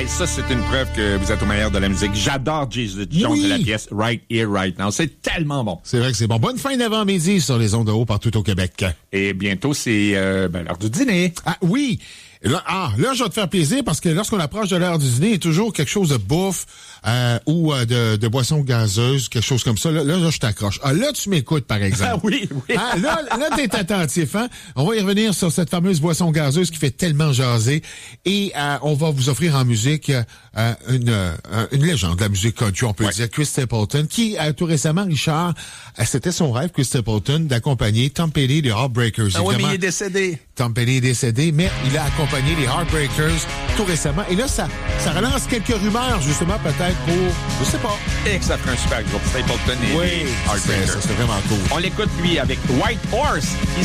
Hey, ça, c'est une preuve que vous êtes au meilleur de la musique. J'adore Jesus Jones de la pièce Right Here, Right Now. C'est tellement bon. C'est vrai que c'est bon. Bonne fin d'avant-midi sur les ondes de haut partout au Québec. Et bientôt, c'est l'heure du dîner. Ah oui! Là, je vais te faire plaisir parce que lorsqu'on approche de l'heure du dîner, il y a toujours quelque chose de bouffe ou de boisson gazeuse, quelque chose comme ça. Là, je t'accroche. Ah, là, tu m'écoutes, par exemple. Ah oui. Ah, là, t'es attentif, hein? On va y revenir sur cette fameuse boisson gazeuse qui fait tellement jaser. Et on va vous offrir en musique une légende de la musique country, on peut dire, Chris Stapleton, qui, tout récemment, Richard, c'était son rêve, Chris Stapleton, d'accompagner Tom Petty des Heartbreakers. Ah oui, mais il est décédé. Tom Petty est décédé, mais il a accompagné les Heartbreakers tout récemment. Et là, ça relance quelques rumeurs, justement, peut-être pour, je sais pas. Et que ça ferait un super groupe, Stapleton et les Heartbreakers. Ça serait vraiment cool. On l'écoute, lui, avec White Horse.